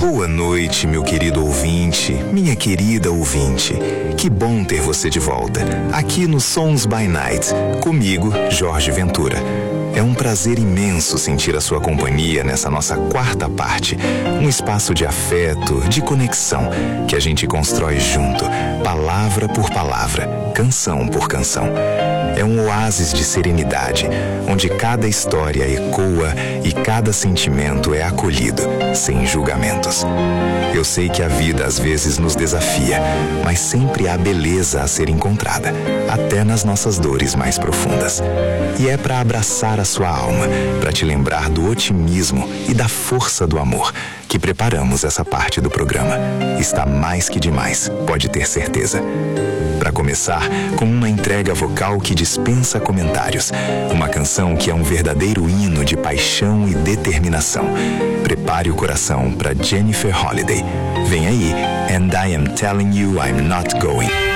Boa noite, meu querido ouvinte, minha querida ouvinte. Que bom ter você de volta, aqui no Sons by Night, comigo, Jorge Ventura. É um prazer imenso sentir a sua companhia nessa nossa quarta parte, um espaço de afeto, de conexão, que a gente constrói junto, palavra por palavra, canção por canção. É um oásis de serenidade, onde cada história ecoa e cada sentimento é acolhido, sem julgamentos. Eu sei que a vida às vezes nos desafia, mas sempre há beleza a ser encontrada, até nas nossas dores mais profundas. E é para abraçar a sua alma, para te lembrar do otimismo e da força do amor, que preparamos essa parte do programa. Está mais que demais, pode ter certeza. Para começar, com uma entrega vocal que dispensa comentários. Uma canção que é um verdadeiro hino de paixão e determinação. Prepare o coração para Jennifer Holliday. Vem aí, And I Am Telling You I'm Not Going.